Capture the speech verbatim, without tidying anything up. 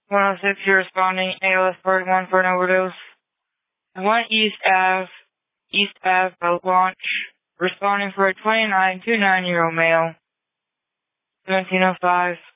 one oh six, you're responding A L S Part one for an overdose. one East Ave, East Ave, boat launch. Responding for a twenty-nine to nine-year-old male. seventeen oh five.